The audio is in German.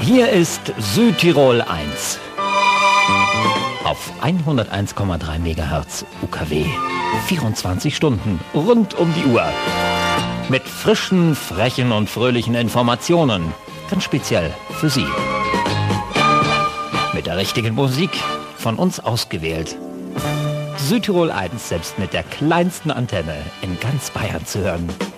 Hier ist Südtirol 1. Auf 101,3 MHz UKW. 24 Stunden rund um die Uhr. Mit frischen, frechen und fröhlichen Informationen. Ganz speziell für Sie. Mit der richtigen Musik, von uns ausgewählt. Südtirol 1 selbst mit der kleinsten Antenne in ganz Bayern zu hören.